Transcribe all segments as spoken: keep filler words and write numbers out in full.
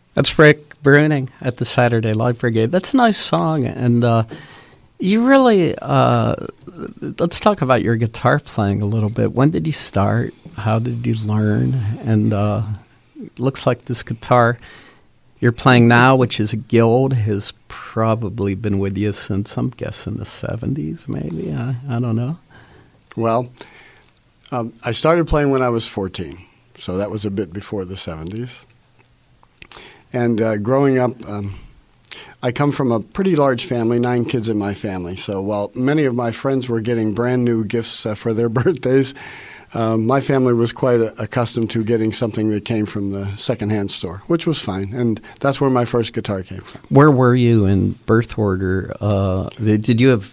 That's Rick Bruning at the Saturday Light Brigade. That's a nice song, and uh, you really, uh, let's talk about your guitar playing a little bit. When did you start? How did you learn? And uh, it looks like this guitar you're playing now, which is a Guild, has probably been with you since, I'm guessing, the seventies, maybe. I, I don't know. Well, um, I started playing when I was fourteen, so that was a bit before the seventies. And uh, growing up, um, I come from a pretty large family, nine kids in my family. So while many of my friends were getting brand new gifts uh, for their birthdays, um, my family was quite a- accustomed to getting something that came from the secondhand store, which was fine. And that's where my first guitar came from. Where were you in birth order? Uh, did you have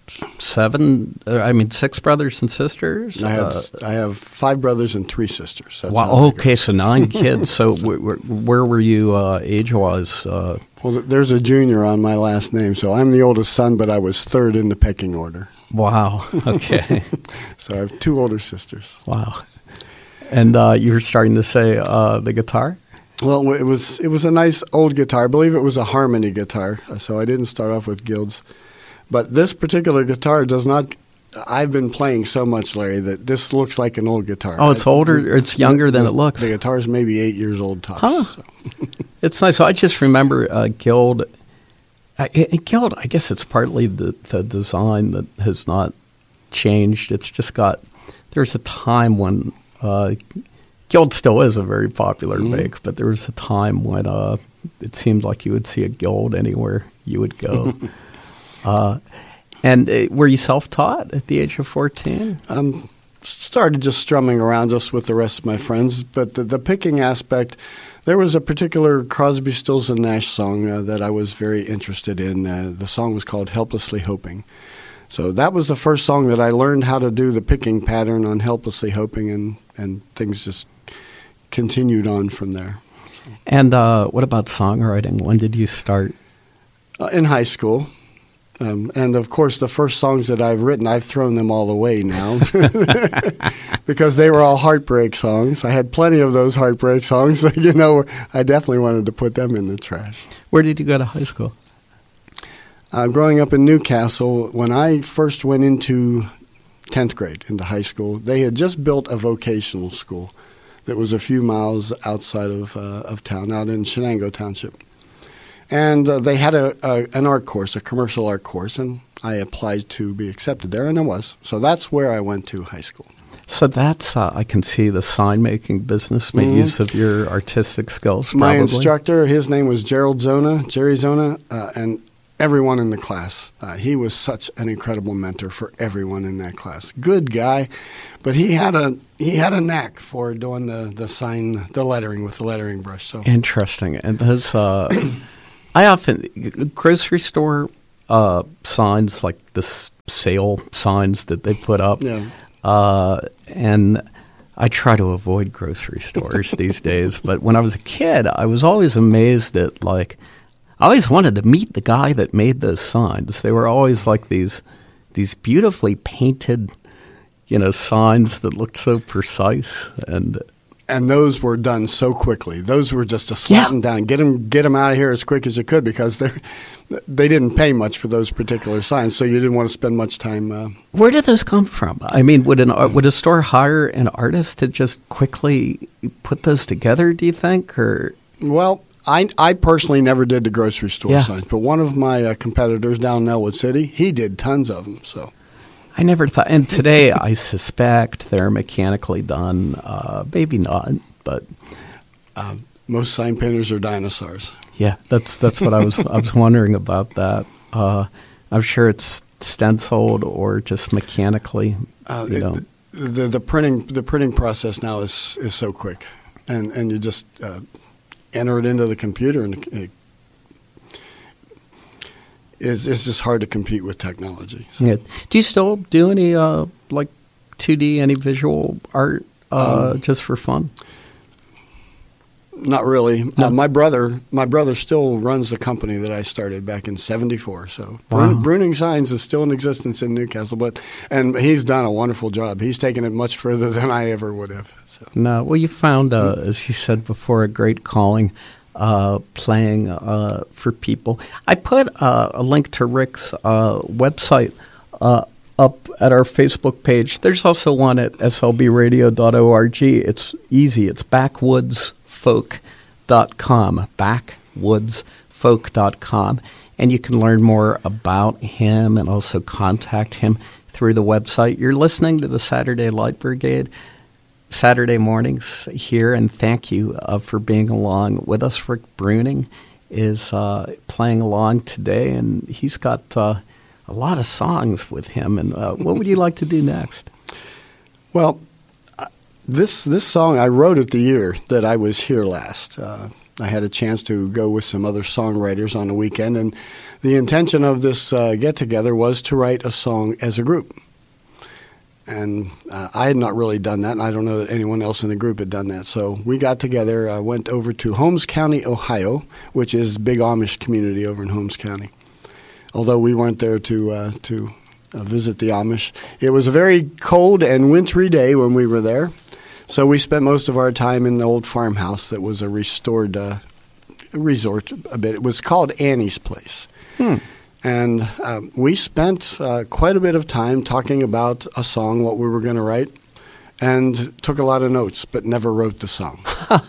seven, uh, I mean, six brothers and sisters? I have Uh, I have five brothers and three sisters. That's how wow, it okay, goes. so nine kids. So wh- wh- where were you uh, age-wise? Uh, Well, there's a junior on my last name, so I'm the oldest son, but I was third in the pecking order. wow, okay, So I have two older sisters. wow. And uh, you were starting to say uh, the guitar? Well, it was it was a nice old guitar. I believe it was a Harmony guitar, so I didn't start off with Guilds. But this particular guitar does not. I've been playing so much, Larry, that this looks like an old guitar. Oh, it's I- older, or it's younger than the, it looks? The guitar's maybe eight years old tops. Huh. So. It's nice. So I just remember uh, Guild. I, it, Guild, I guess it's partly the, the design that has not changed. It's just got, there's a time when, uh, Guild still is a very popular Mhm. make, but there was a time when uh, it seemed like you would see a Guild anywhere you would go. uh, and uh, were you self-taught at the age of fourteen? Um, started just strumming around just with the rest of my friends, but the, the picking aspect, there was a particular Crosby, Stills and Nash song uh, that I was very interested in. Uh, the song was called Helplessly Hoping. So that was the first song that I learned how to do the picking pattern on Helplessly Hoping, and, and things just continued on from there. And uh, what about songwriting? When did you start? Uh, in high school. Um, and, of course, the first songs that I've written, I've thrown them all away now because they were all heartbreak songs. I had plenty of those heartbreak songs. So, you know, I definitely wanted to put them in the trash. Where did you go to high school? Uh, growing up in Newcastle, when I first went into tenth grade, into high school, they had just built a vocational school that was a few miles outside of, uh, of town, out in Shenango Township. And uh, they had a, a an art course, a commercial art course, and I applied to be accepted there, and I was. So that's where I went to high school. So that's, uh, I can see the sign-making business made Mhm. use of your artistic skills, My probably. instructor, his name was Gerald Zona, Jerry Zona, uh, and everyone in the class. Uh, he was such an incredible mentor for everyone in that class. Good guy, but he had a he had a knack for doing the, the sign, the lettering with the lettering brush. So Interesting. And those, uh, I often, grocery store uh, signs, like the s- sale signs that they put up, yeah. uh, and I try to avoid grocery stores these days, but when I was a kid, I was always amazed at, like, I always wanted to meet the guy that made those signs. They were always like these these beautifully painted, you know, signs that looked so precise. And And those were done so quickly. Those were just a slap them down, get them, get them out of here as quick as you could, because they they didn't pay much for those particular signs, so you didn't want to spend much time. Uh, where did those come from? I mean, would an would a store hire an artist to just quickly put those together, do you think? Or well, I I personally never did the grocery store Yeah. signs, but one of my uh, competitors down in Elwood City, he did tons of them. So I never thought, and today I suspect they're mechanically done. Uh, maybe not, but uh, most sign painters are dinosaurs. yeah, that's that's what I was I was wondering about that. Uh, I'm sure it's stenciled or just mechanically, Uh, you it- know. the the printing the printing process now is is so quick, and and you just uh, enter it into the computer, and it, it's it's just hard to compete with technology. So, Yeah. Do you still do any uh, like two D, any visual art, uh, Um, just for fun? Not really. No. Uh, my brother, my brother still runs the company that I started back in seventy-four. So Wow. Brun- Bruning Signs is still in existence in Newcastle, but and he's done a wonderful job. He's taken it much further than I ever would have. So No. Well, you found, uh, as you said before, a great calling. uh, playing uh, for people. I put uh, a link to Rick's uh, website uh, up at our Facebook page. There's also one at s l b radio dot org. It's easy. It's backwoods folk dot com, backwoods folk dot com. And you can learn more about him and also contact him through the website. You're listening to the Saturday Light Brigade Saturday mornings here, and thank you uh, for being along with us. Rick Bruning is uh, playing along today, and he's got uh, a lot of songs with him. And uh, what would you like to do next? Well, uh, this this song, I wrote it the year that I was here last. Uh, I had a chance to go with some other songwriters on the weekend, and the intention of this uh, get-together was to write a song as a group. And uh, I had not really done that, and I don't know that anyone else in the group had done that. So we got together, uh, went over to Holmes County, Ohio, which is a big Amish community over in Holmes County. Although we weren't there to uh, to uh, visit the Amish. It was a very cold and wintry day when we were there. So we spent most of our time in the old farmhouse that was a restored uh, resort a bit. It was called Annie's Place. Hmm. And uh, we spent uh, quite a bit of time talking about a song, what we were going to write, and took a lot of notes, but never wrote the song.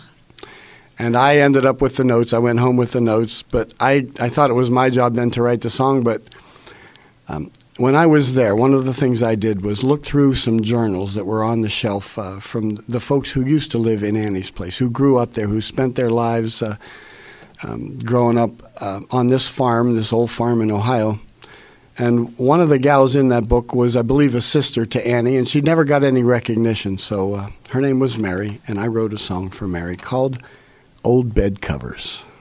And I ended up with the notes. I went home with the notes, but I, I thought it was my job then to write the song. But um, when I was there, one of the things I did was look through some journals that were on the shelf uh, from the folks who used to live in Annie's Place, who grew up there, who spent their lives uh, Um, growing up uh, on this farm, this old farm in Ohio. And one of the gals in that book was, I believe, a sister to Annie, and she never got any recognition. So uh, her name was Mary, and I wrote a song for Mary called Old Bed Covers.